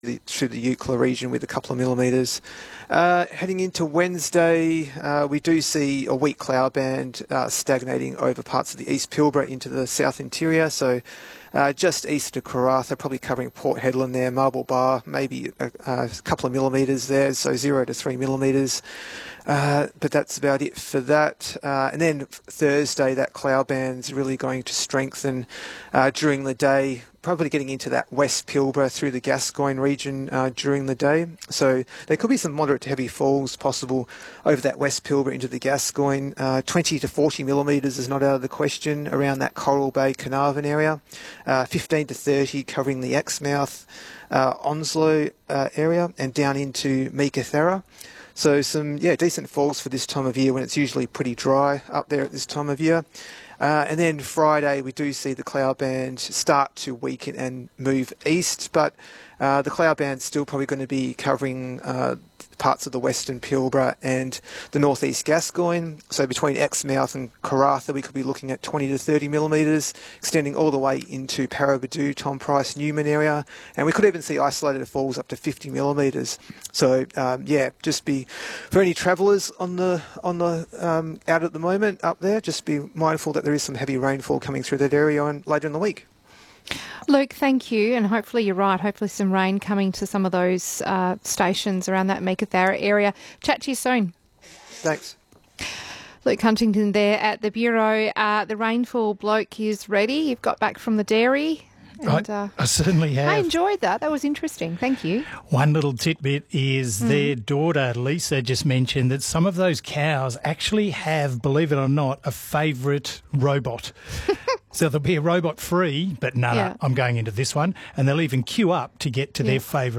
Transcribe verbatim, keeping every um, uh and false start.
through the Eucla region with a couple of millimetres. Uh, heading into Wednesday, uh, we do see a weak cloud band uh, stagnating over parts of the East Pilbara into the south interior. So uh, just east of Karratha, probably covering Port Hedland there, Marble Bar, maybe a, a couple of millimetres there, so zero to three millimetres. Uh, but that's about it for that. Uh, and then Thursday, that cloud band's really going to strengthen uh, during the day, probably getting into that West Pilbara through the Gascoyne region uh, during the day. So there could be some moderate to heavy falls possible over that West Pilbara into the Gascoyne. Uh, twenty to forty millimetres is not out of the question around that Coral Bay, Carnarvon area. Uh, fifteen to thirty covering the Exmouth, uh, Onslow uh, area and down into Meekatharra. So some, yeah, decent falls for this time of year when it's usually pretty dry up there at this time of year. Uh, and then Friday, we do see the cloud band start to weaken and move east, but uh, the cloud band's still probably going to be covering uh, parts of the Western Pilbara and the northeast Gascoyne. So between Exmouth and Karratha, we could be looking at twenty to thirty millimetres, extending all the way into Paraburdoo, Tom Price, Newman area. And we could even see isolated falls up to fifty millimetres. So, um, yeah, just be, for any travellers on the, on the um, out at the moment up there, just be mindful that there is some heavy rainfall coming through that area on, later in the week. Luke, thank you, and hopefully you're right. Hopefully some rain coming to some of those uh, stations around that Meekatharra area. Chat to you soon. Thanks. Luke Huntington there at the Bureau. Uh, the rainfall bloke is ready. You've got back from the dairy. And, I, uh, I certainly have. I enjoyed that. That was interesting. Thank you. One little tidbit is mm. their daughter, Lisa, just mentioned that some of those cows actually have, believe it or not, a favourite robot. So there'll be a robot free, but no, yeah. no, I'm going into this one. And they'll even queue up to get to yeah. their favourite